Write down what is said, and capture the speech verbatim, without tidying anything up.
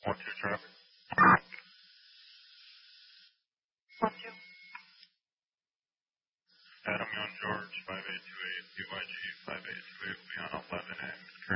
One two traffic. One two. Adam Young George five eight